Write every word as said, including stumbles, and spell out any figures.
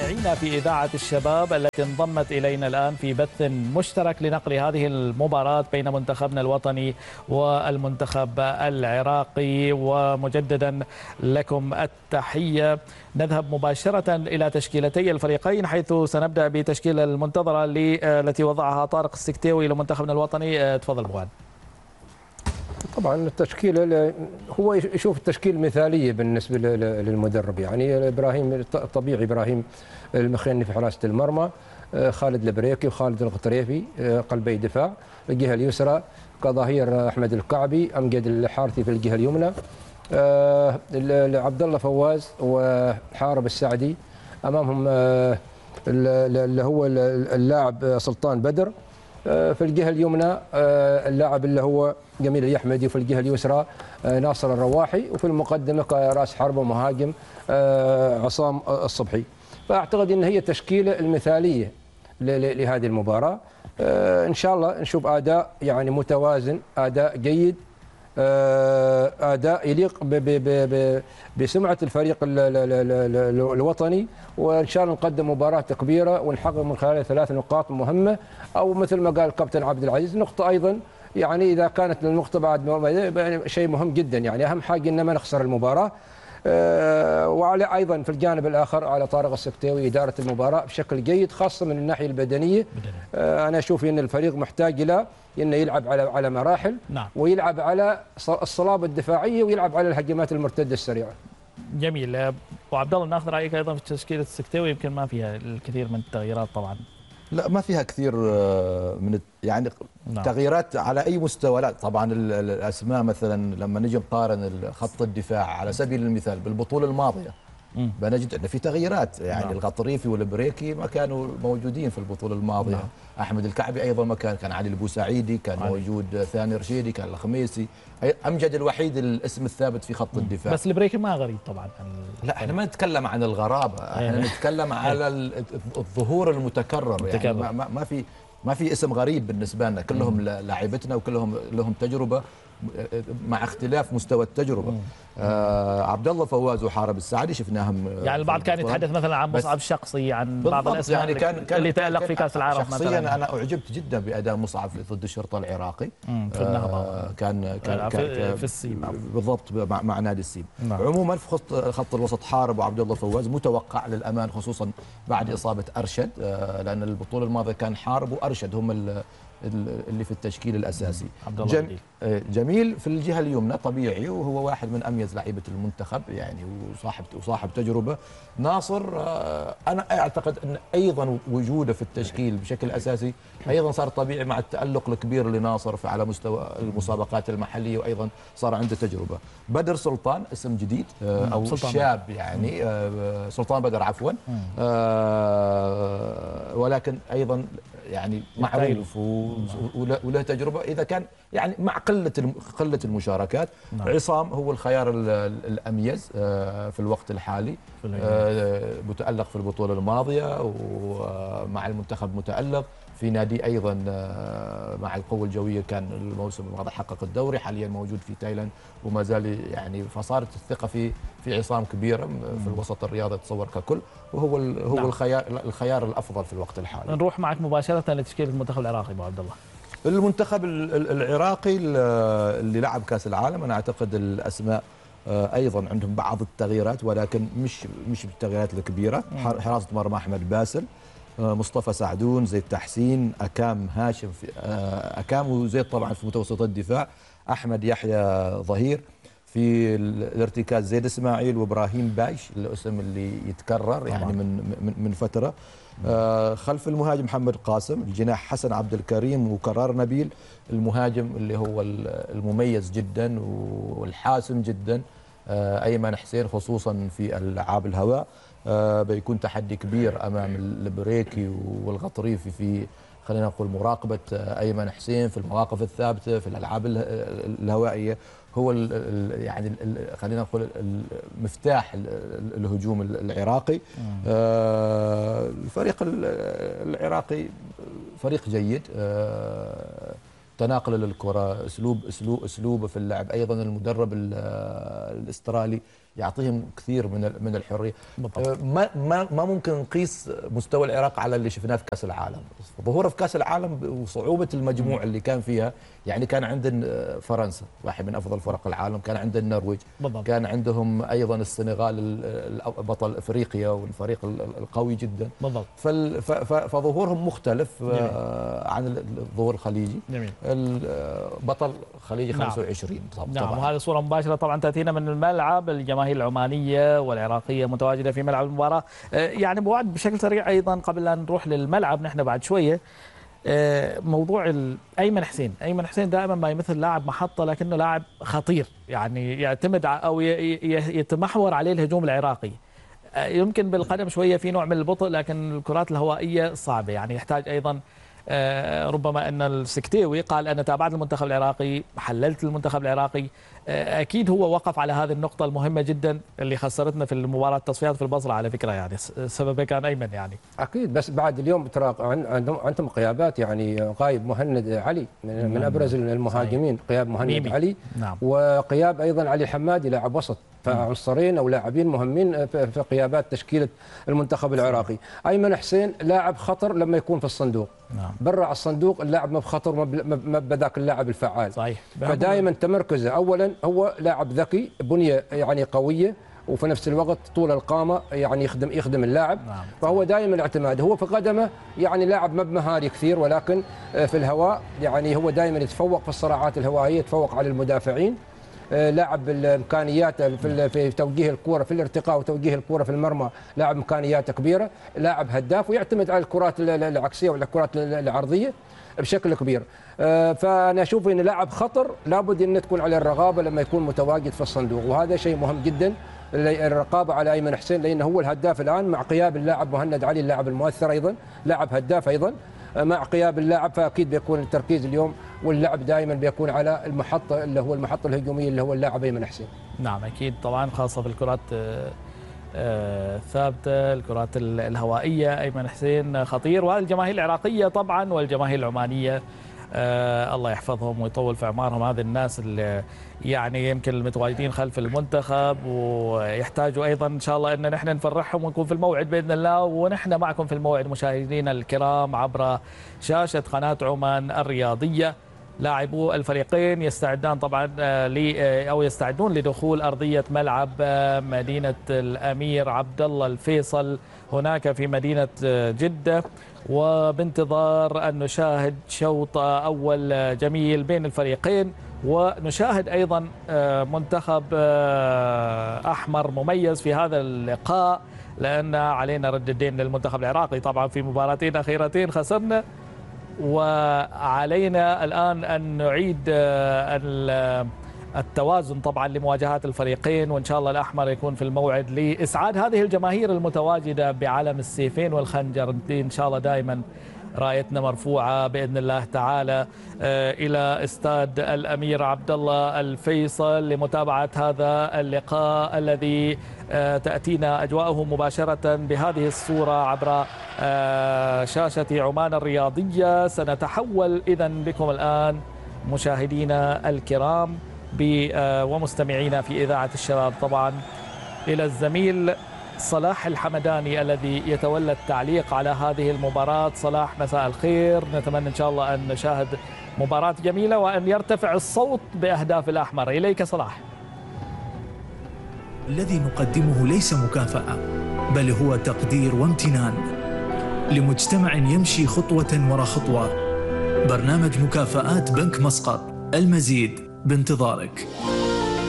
مستمعينا في إذاعة الشباب التي انضمت إلينا الآن في بث مشترك لنقل هذه المباراة بين منتخبنا الوطني والمنتخب العراقي، ومجددا لكم التحية. نذهب مباشرة إلى تشكيلتي الفريقين، حيث سنبدأ بتشكيلة المنتظرة التي وضعها طارق السكتيوي لمنتخبنا الوطني. تفضل بوغان. طبعا التشكيله هو يشوف التشكيل مثاليه بالنسبه للمدرب، يعني ابراهيم طبيعي، ابراهيم المخيني في حراسه المرمى، خالد البريكي وخالد القطريفي قلبي دفاع، الجهه اليسرى كظهير احمد الكعبي، امجد الحارثي في الجهه اليمنى، عبد الله فواز وحارب السعدي، امامهم اللي هو اللاعب سلطان بدر، في الجهه اليمنى اللاعب اللي هو جميل اليحمدي، وفي الجهه اليسرى ناصر الرواحي، وفي المقدمه كراس حربه مهاجم عصام الصبحي. فاعتقد ان هي التشكيله المثاليه لهذه المباراه. ان شاء الله نشوف اداء يعني متوازن، اداء جيد، اداء يليق بسمعه الفريق الوطني، وان شاء الله نقدم مباراه كبيره ونحقق من خلالها ثلاث نقاط مهمه، او مثل ما قال الكابتن عبد العزيز نقطه ايضا، يعني اذا كانت النقطه بعد يعني شيء مهم جدا، يعني اهم حاجه ان ما نخسر المباراه. وعلى ايضا في الجانب الاخر على طارق السكتيوي اداره المباراه بشكل جيد، خاصه من الناحيه البدنيه. انا اشوف ان الفريق محتاج الى انه يلعب على على مراحل، نعم. ويلعب على الصلابه الدفاعيه، ويلعب على الهجمات المرتده السريعه. جميل. ابو عبد الله، ناخذ رايك ايضا في تشكيله السكتيوي، يمكن ما فيها الكثير من التغييرات طبعا. لا، ما فيها كثير من يعني نعم. تغييرات على اي مستوى. لا طبعا الاسماء مثلا لما نجي نقارن خط الدفاع على سبيل المثال بالبطوله الماضيه بنجد ان في تغييرات، يعني نعم. الغطريفي والبريكي ما كانوا موجودين في البطوله الماضيه. نعم. احمد الكعبي ايضا ما كان، كان علي البوسعيدي كان علي. موجود، ثاني رشيدي كان، الخميسي، امجد الوحيد الاسم الثابت في خط الدفاع. بس البريكي ما غريب طبعا. لا احنا ما نتكلم عن الغرابه، احنا نتكلم على الظهور المتكرر، يعني ما, ما في ما في اسم غريب بالنسبه لنا، كلهم لاعبتنا وكلهم لهم تجربه مع اختلاف مستوى التجربه. آه عبد الله فواز وحارب السعدي شفناهم، يعني البعض كان يتحدث مثلا عن مصعب الشخصي، عن بعض الاسماء يعني كان كان اللي تألق في كاس العالم. شخصيا مثلاً انا اعجبت جدا باداء مصعب ضد الشرطه العراقي في النهضه. آه كان كان, كان في السيم بالضبط مع, مع نادي السيم. نعم. عموما في خط خط الوسط حارب وعبد الله فواز متوقع للامان، خصوصا بعد اصابه ارشد، آه لان البطوله الماضيه كان حارب وارشد هم اللي في التشكيل الاساسي. جم... جميل في الجهه اليمنى طبيعي، وهو واحد من اميز لعيبه المنتخب يعني، وصاحب وصاحب تجربه. ناصر انا اعتقد ان ايضا وجوده في التشكيل بشكل اساسي ايضا صار طبيعي مع التالق الكبير لناصر على مستوى المسابقات المحليه، وايضا صار عنده تجربه. بدر سلطان اسم جديد او سلطان شاب يعني، سلطان بدر عفوا، ولكن ايضا يعني معروف وله تجربه، اذا كان يعني مع قله قله المشاركات. نعم. عصام هو الخيار الاميز في الوقت الحالي، متالق في البطوله الماضيه ومع المنتخب متالق في نادي ايضا مع القوه الجويه، كان الموسم الماضي حقق الدوري، حاليا موجود في تايلاند وما زال يعني، فصارت الثقه في في عصام كبيره في الوسط الرياضي تصور ككل، وهو هو نعم. الخيار الخيار الافضل في الوقت الحالي. نروح معك مباشره لتشكيله المنتخب العراقي ابو عبد الله. المنتخب العراقي اللي لعب كاس العالم، انا اعتقد الاسماء ايضا عندهم بعض التغييرات، ولكن مش مش بالتغييرات الكبيره. حراسه مرمى احمد باسل، مصطفى سعدون، زيد تحسين، اكام هاشم في اكام وزيد طبعا في متوسط الدفاع، احمد يحيى ظهير، في الارتكاز زيد اسماعيل وابراهيم بايش، الاسم اللي يتكرر يعني من من, من فتره. آه خلف المهاجم محمد قاسم، الجناح حسن عبد الكريم وكرار نبيل، المهاجم اللي هو المميز جدا والحاسم جدا آه ايمن حسين، خصوصا في العاب الهواء. آه بيكون تحدي كبير امام البريكي والغطريفي في خلينا نقول مراقبه ايمن حسين في المواقف الثابته في الالعاب الهوائيه. هو ال يعني ال خلينا نقول المفتاح الهجوم العراقي. آه الفريق العراقي فريق جيد، آه تناقل للكره، اسلوب اسلوب اسلوبه في اللعب، ايضا المدرب الاسترالي يعطيهم كثير من من الحريه. ما ما ما ممكن نقيس مستوى العراق على اللي شفناه في كاس العالم. ظهوره في كاس العالم وصعوبه المجموع اللي كان فيها، يعني كان عندنا فرنسا واحد من افضل فرق العالم، كان عندنا النرويج، بالضبط. كان عندهم ايضا السنغال بطل افريقيا والفريق القوي جدا، بالضبط. فظهورهم مختلف جميل. عن الظهور الخليجي. جميل. بطل خليجي خمسة وعشرين. نعم. نعم. وهذه صوره مباشره طبعا تاتينا من الملعب، الجماهير العمانيه والعراقيه متواجده في ملعب المباراه. يعني بوعد بشكل سريع ايضا قبل ان نروح للملعب نحن بعد شويه، موضوع ايمن حسين. ايمن حسين دائما ما يمثل لاعب محطه لكنه لاعب خطير، يعني يعتمد او يتمحور عليه الهجوم العراقي. يمكن بالقدم شويه في نوع من البطء، لكن الكرات الهوائيه صعبه، يعني يحتاج ايضا ربما ان السكتيوي قال انا تابعت المنتخب العراقي، حللت المنتخب العراقي، اكيد هو وقف على هذه النقطه المهمه جدا اللي خسرتنا في المباراه التصفيات في البصره على فكره، يعني سببه كان ايمن يعني اكيد. بس بعد اليوم ترى عندهم عندهم غيابات، يعني غايب مهند علي من, من ابرز المهاجمين، غياب مهند ميمي. علي نعم. وغياب ايضا علي حمادي لاعب وسط، فعنصرين او لاعبين مهمين في غيابات تشكيله المنتخب العراقي. ايمن حسين لاعب خطر لما يكون في الصندوق، نعم. برا على الصندوق اللاعب ما بخطر، ما بذاك اللاعب الفعال. صحيح. فدائما تمركزه اولا هو لاعب ذكي، بنيه يعني قويه، وفي نفس الوقت طول القامه يعني يخدم يخدم اللاعب. نعم. فهو دائما اعتماد، هو في قدمه يعني لاعب ما بمهاري كثير، ولكن في الهواء يعني هو دائما يتفوق في الصراعات الهوائيه، يتفوق على المدافعين. لاعب الامكانيات في في توجيه الكره في الارتقاء وتوجيه الكره في المرمى، لاعب امكانياته كبيره، لاعب هداف ويعتمد على الكرات العكسيه والكرات العرضيه بشكل كبير. فانا اشوف ان لاعب خطر لابد ان تكون عليه الرغابه لما يكون متواجد في الصندوق، وهذا شيء مهم جدا، الرقابه على ايمن حسين، لانه هو الهداف الان مع غياب اللاعب مهند علي اللاعب المؤثر ايضا، لاعب هداف ايضا مع غياب اللاعب، فاكيد بيكون التركيز اليوم واللعب دائما بيكون على المحطه اللي هو المحطه الهجوميه اللي هو اللاعب ايمن حسين. نعم اكيد طبعا، خاصه في الكرات الثابته، الكرات الهوائيه ايمن حسين خطير، وهذه الجماهير العراقيه طبعا والجماهير العمانيه آه الله يحفظهم ويطول في اعمارهم، هذه الناس اللي يعني يمكن المتواجدين خلف المنتخب، ويحتاجوا ايضا ان شاء الله ان نحن نفرحهم ونكون في الموعد باذن الله، ونحن معكم في الموعد مشاهدينا الكرام عبر شاشه قناه عمان الرياضيه. لاعبو الفريقين يستعدان طبعا ل او يستعدون لدخول ارضيه ملعب مدينه الامير عبد الله الفيصل هناك في مدينه جده، وبانتظار أن نشاهد شوط أول جميل بين الفريقين، ونشاهد أيضا منتخب أحمر مميز في هذا اللقاء، لأن علينا رد الدين للمنتخب العراقي طبعا في مباراتين أخيرتين خسرنا، وعلينا الآن أن نعيد التوازن طبعا لمواجهات الفريقين، وإن شاء الله الأحمر يكون في الموعد لإسعاد هذه الجماهير المتواجدة بعلم السيفين والخنجر. إن شاء الله دائما رايتنا مرفوعة بإذن الله تعالى إلى استاد الأمير عبد الله الفيصل لمتابعة هذا اللقاء الذي تأتينا أجواءه مباشرة بهذه الصورة عبر شاشة عمان الرياضية. سنتحول إذن بكم الآن مشاهدينا الكرام ومستمعينا في إذاعة الشباب طبعا إلى الزميل صلاح الحمداني الذي يتولى التعليق على هذه المباراة. صلاح مساء الخير، نتمنى إن شاء الله أن نشاهد مباراة جميلة وأن يرتفع الصوت بأهداف الأحمر. إليك صلاح. الذي نقدمه ليس مكافأة، بل هو تقدير وامتنان لمجتمع يمشي خطوة وراء خطوة. برنامج مكافآت بنك مسقط، المزيد بانتظارك.